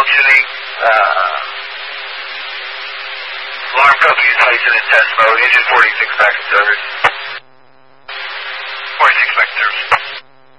malfunctioning. Alarm company is placed in test mode. Engine 46 back in service.